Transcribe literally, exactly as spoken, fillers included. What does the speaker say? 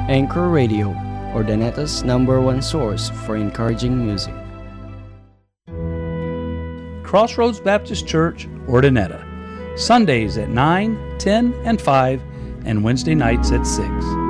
Anchor Radio, Urdaneta's number one source for encouraging music. Crossroads Baptist Church, Urdaneta. Sundays at nine, ten, and five, and Wednesday nights at six.